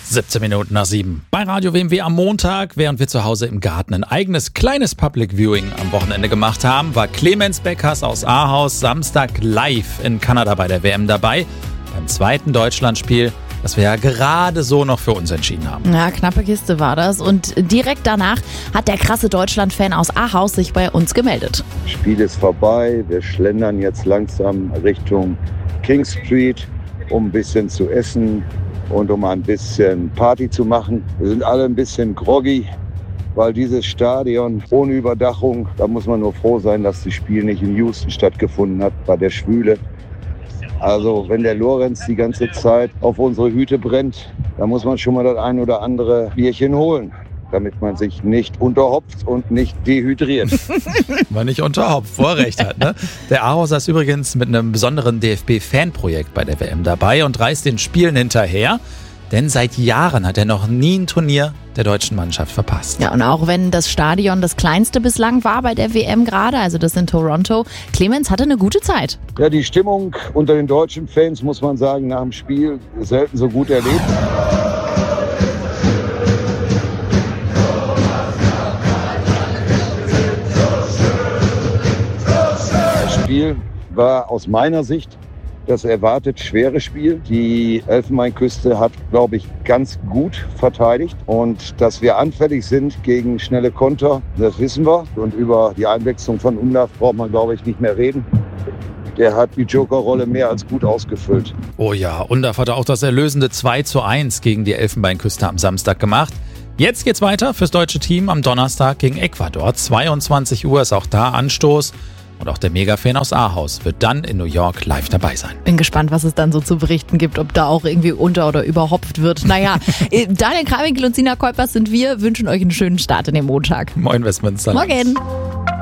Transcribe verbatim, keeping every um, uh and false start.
siebzehn Minuten nach sieben. Bei Radio W M W am Montag, während wir zu Hause im Garten ein eigenes kleines Public Viewing am Wochenende gemacht haben, war Clemens Beckers aus Ahaus Samstag live in Kanada bei der W M dabei. Beim zweiten Deutschlandspiel, das wir ja gerade so noch für uns entschieden haben. Ja, knappe Kiste war das. Und direkt danach hat der krasse Deutschland-Fan aus Ahaus sich bei uns gemeldet. Das Spiel ist vorbei. Wir schlendern jetzt langsam Richtung King Street, um ein bisschen zu essen und um ein bisschen Party zu machen. Wir sind alle ein bisschen groggy, weil dieses Stadion ohne Überdachung, da muss man nur froh sein, dass das Spiel nicht in Houston stattgefunden hat, bei der Schwüle. Also wenn der Lorenz die ganze Zeit auf unsere Hüte brennt, dann muss man schon mal das ein oder andere Bierchen holen, damit man sich nicht unterhopft und nicht dehydriert. Man nicht unterhopft, wo er recht hat. Ne? Der Ahauser ist übrigens mit einem besonderen D F B-Fanprojekt bei der W M dabei und reist den Spielen hinterher. Denn seit Jahren hat er noch nie ein Turnier der deutschen Mannschaft verpasst. Ja, und auch wenn das Stadion das kleinste bislang war bei der W M gerade, also das in Toronto, Clemens hatte eine gute Zeit. Ja, die Stimmung unter den deutschen Fans, muss man sagen, nach dem Spiel selten so gut erlebt. Das Spiel war aus meiner Sicht das erwartet schwere Spiel. Die Elfenbeinküste hat, glaube ich, ganz gut verteidigt. Und dass wir anfällig sind gegen schnelle Konter, das wissen wir. Und über die Einwechslung von Undav braucht man, glaube ich, nicht mehr reden. Der hat die Jokerrolle mehr als gut ausgefüllt. Oh ja, Undav hatte auch das erlösende zwei zu eins gegen die Elfenbeinküste am Samstag gemacht. Jetzt geht's weiter fürs deutsche Team am Donnerstag gegen Ecuador. zweiundzwanzig Uhr ist auch da Anstoß. Und auch der Mega-Fan aus Ahaus wird dann in New York live dabei sein. Bin gespannt, was es dann so zu berichten gibt, ob da auch irgendwie unter- oder überhopft wird. Naja, Daniel Krawinkel und Sina Kuipers sind wir, wünschen euch einen schönen Start in den Montag. Moin Westmünster. Morgen.